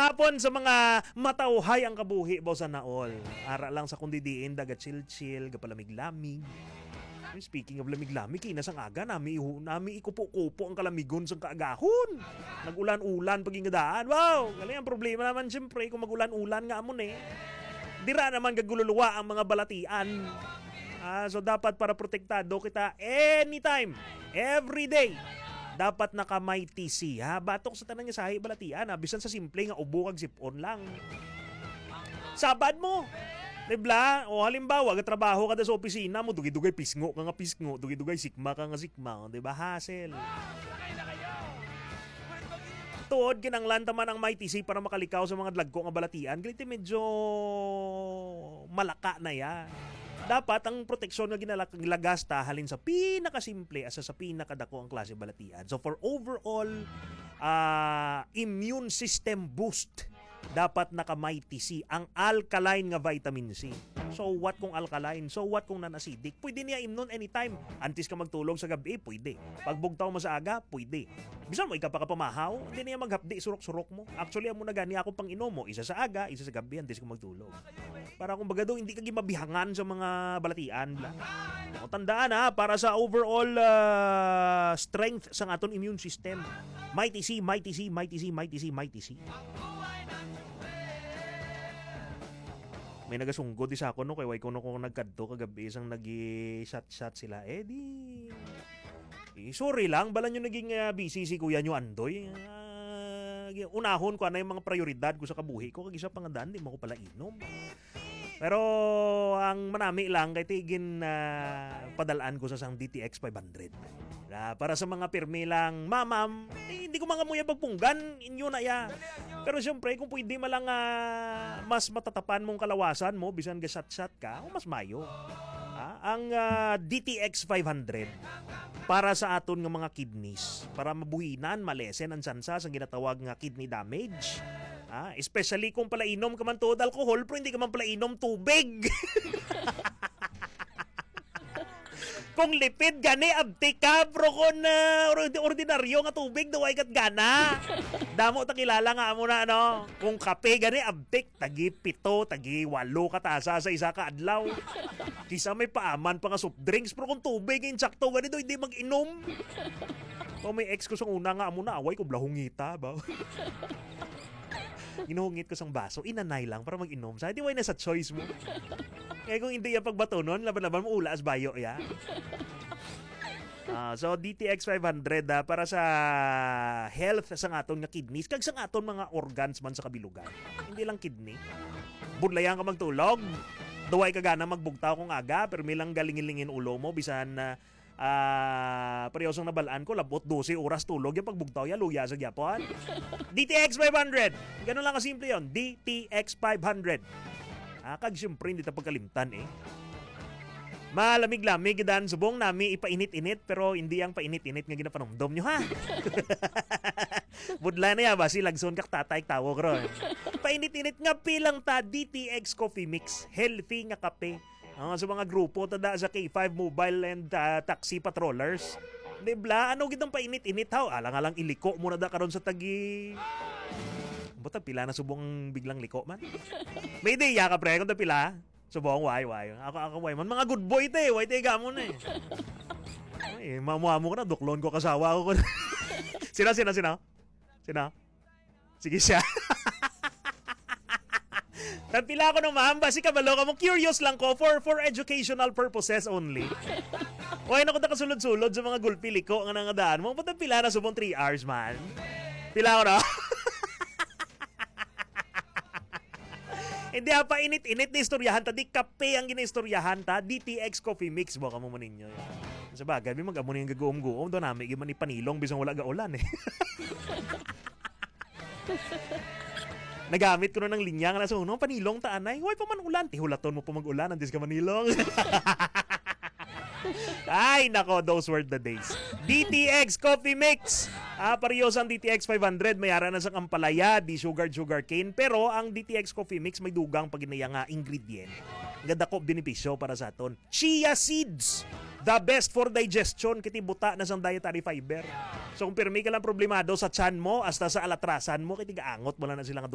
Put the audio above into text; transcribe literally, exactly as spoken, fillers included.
Gihapon sa mga matauhay ang kabuhi baw sa naol. Ara lang sa kundidiin daga chill-chill, gapalamig-lamig. Speaking of lamig-lamig, kinasang aga nami ihu nami ikupo-kupo ang kalamigon sang kaagahon. Nagulan-ulan pagingadaan. Wow, galing ang problema naman siyempre kung magulan-ulan nga amon eh. Dira naman gagululuwa ang mga balatian. Ah, so dapat para protektado kita anytime, every day. Dapat naka-may T C, ha? Batok sa tanan nga sahi balatian, ha? Bisan sa simple nga ubo kag sipon lang. Sabad mo. Dibla? O halimbawa, trabaho ka sa opisina mo, dugay-dugay pisngo ka nga pisngo, dugay-dugay sikma ka nga sikma, diba? Hassle. Tuod, kinanglan taman ang may T C para makalikaw sa mga dlagko nga balatian. Ganito medyo malaka na ya. Dapat ang proteksyon nga ginalagasta halin sa pinakasimple asa sa pinakadako ang klase balatian. So for overall uh, immune system boost, dapat naka-may T C ang alkaline nga vitamin C. So what kung alkaline? So what kung non-acidic? Pwede niya imnon anytime. Antes ka magtulog sa gabi, pwede. Pagbugtaw mo sa aga, pwede. Bisan mo ikaw pa kapamahaw, hindi niya maghapdi surok-surok mo. Actually, amo na gani ako pang inom mo, isa sa aga, isa sa gabi, antes ka magtulog. Para kung baga do, hindi ka gimabihangan sa mga balatian. O, tandaan ha, para sa overall uh, strength sa aton immune system. May T C, may T C, may T C, may T C, may T C. May nagasunggod isa ako no kay way kuno ko nagkadto kagabi isang nagi-shot-shot sila eh di eh, sorry lang bala nyo naging uh, busy si kuya nyo Andoy uh, unahon ko na yung mga prioridad ko sa kabuhi ko kag isa pangandaan di mo ko pala inom pero ang manami lang kay tigin uh, padalaan ko sa sang D T X five hundred uh, para sa mga pirmi lang mamam eh, hindi ko mga muya pagpunggan inyo na ya. Pero siyempre, kung pwede malang uh, mas matatapan mong kalawasan mo, bisan gasat-sat ka, o mas mayo. Ah, ang uh, D T X five hundred, para sa aton ng mga kidneys, para mabuhinan, malesen ang sansa sa ginatawag nga kidney damage. Ah, especially kung pala inom ka man tuod alcohol, pero hindi ka man pala inom tubig. Kung lipid gani abtik ka bro kon uh, ordinaryo nga tubig daway kat gana. Damo ta kilala nga amo na ano. Kung kape gani abtik tagi pito, tagi walo ka tasa sa isa ka adlaw. Kisa may paaman pa nga soft drinks pero kung tubig insakto gani do hindi mag-inom. O may ex ko sa una nga amo na away ko blahungita ba. Ginuhungit ko sang baso, inanay lang para mag-inom. Sa di way na sa choice mo. Kaya kung hindi yung pagbatonon, laban-laban mo ulas bayo, ya. Uh, so, D T X five hundred uh, para sa health sa aton nga kidneys, kag sa aton mga organs man sa kabilugan. Hindi lang kidney. Budlayan ka magtulog, duway ka gana magbugtaw kung aga, pero milang galingin-lingin ulo mo, bisan na uh, uh, parehosong nabalaan ko, labot twelve oras tulog yung pagbugtaw ya, luya sa gyapon. D T X five hundred. Ganun lang kasimple yun. D T X five hundred. Ah, kag siyempre hindi ta pagkalimtan eh. Malamig-lamig dan subong nami ipainit-init pero hindi ang painit-init nga ginapanomdom nyo ha. Budla na ya ba si lagson kak tatay tawo ron. Painit-init nga pilang ta D T X Coffee Mix, healthy nga kape. Ah, sa mga grupo tada sa K five Mobile and uh, Taxi Patrollers. Dibla, ano gid ang painit-init ha? Alang-alang iliko mo na da karon sa tagi buta pila na subong biglang liko man. May ideya ka pre kung ta pila. Subong way way. Ako ako way man mga good boy te, way te gamon na eh. Ay, mamuamo ko na duklon ko kasawa ko. Sina sina sina? Sina? Sige siya. Pila ko ng ma'am, basi kabalo ka mo curious lang ko for for educational purposes only. Way na ko ta kasulod-sulod sa mga gulpi liko nga nangadaan mo. Buta pila na subong three hours man. Pila ko na. Hindi pa init-init na istoryahan ta. Di kape ang gina-istoryahan ta. D T X Coffee Mix. Baka mo manin nyo. Sa bagay, may mag-amo na yung gagoom-goom. Doon namin, iman ipanilong bisang wala gaulan eh. Nagamit ko na ng linya nga nasa uno. Panilong taanay. Huwag pa man ulan. Tihulaton mo pa mag-ulan. Antes ka manilong. Ay, nako, those were the days. D T X Coffee Mix. Ah, parehas ang D T X five hundred, may ara na sa ampalaya, di sugar sugar cane, pero ang D T X Coffee Mix may dugang paginaya nga ingredient. Ganda ko benepisyo para sa aton. Chia seeds. The best for digestion, kiti buta na sang dietary fiber. So kung pirmi ka lang problemado sa tiyan mo, hasta sa alatrasan mo, kiti gaangot mo lang na silang